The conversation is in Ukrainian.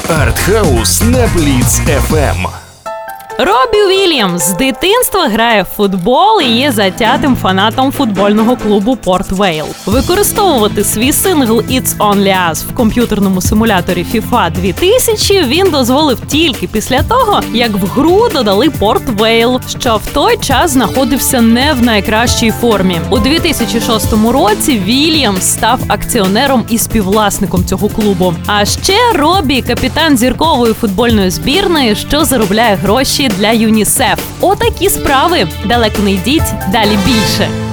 Артхаус на Бліц FM. Робі Уільямс з дитинства грає в футбол і є затятим фанатом футбольного клубу Порт Вейл. Використовувати свій сингл «It's Only Us» в комп'ютерному симуляторі FIFA 2000 він дозволив тільки після того, як в гру додали Порт Вейл, що в той час знаходився не в найкращій формі. У 2006 році Вільямс став акціонером і співвласником цього клубу. А ще Робі – капітан зіркової футбольної збірної, що заробляє гроші для ЮНІСЕФ. Отакі справи. Далеко не йдіть, далі більше.